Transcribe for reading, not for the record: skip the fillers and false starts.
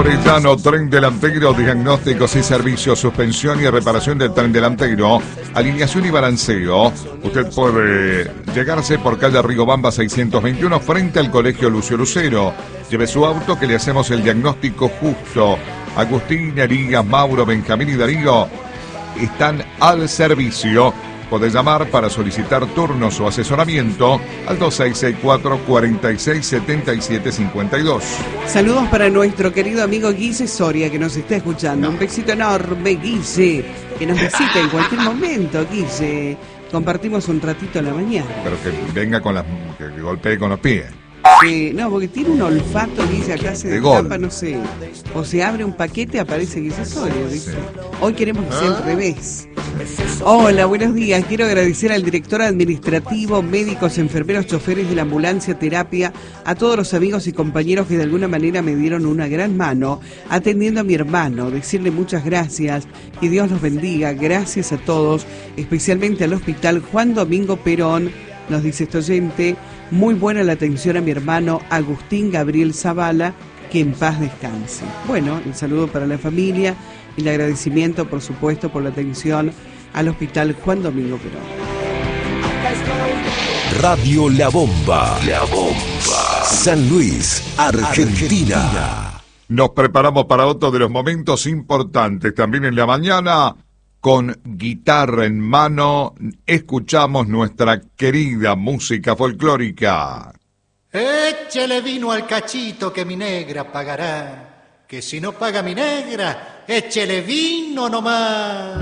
Arellano, tren delantero, diagnósticos y servicios, suspensión y reparación del tren delantero, alineación y balanceo. Usted puede llegarse por calle Rigobamba 621 frente al Colegio Lucio Lucero. Lleve su auto que le hacemos el diagnóstico justo. Agustín, Elías, Mauro, Benjamín y Darío están al servicio. Podés llamar para solicitar turnos o asesoramiento al 2664-467752. Saludos para nuestro querido amigo Guille Soria, que nos está escuchando. Un besito enorme, Guille, que nos visita en cualquier momento, Guille. Compartimos un ratito en la mañana. Pero que venga con que golpee con los pies. No, porque tiene un olfato, Guille, acá se destapa, no sé. O se abre un paquete, aparece Guille Soria, ¿viste? Sí. Hoy queremos que sea al revés. Hola, buenos días. Quiero agradecer al director administrativo, médicos, enfermeros, choferes de la ambulancia, terapia, a todos los amigos y compañeros que de alguna manera me dieron una gran mano atendiendo a mi hermano. Decirle muchas gracias, que Dios los bendiga. Gracias a todos, especialmente al Hospital Juan Domingo Perón. Nos dice este oyente, muy buena la atención a mi hermano Agustín Gabriel Zavala, que en paz descanse. Bueno, el saludo para la familia y el agradecimiento, por supuesto, por la atención al Hospital Juan Domingo Perón. Radio La Bomba. La Bomba. San Luis, Argentina. Nos preparamos para otro de los momentos importantes. También en la mañana, con guitarra en mano, escuchamos nuestra querida música folclórica. Échele vino al cachito que mi negra pagará, que si no paga mi negra, échele vino nomás.